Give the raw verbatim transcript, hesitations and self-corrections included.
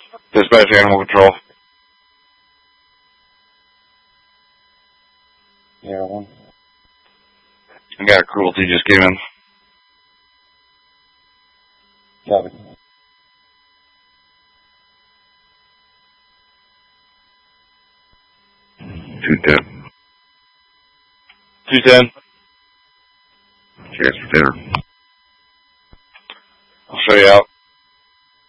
Dispatch Animal Control. Yeah, one. I got cruelty just came in. Copy. two ten. two ten. Chance for dinner. I'll show you out.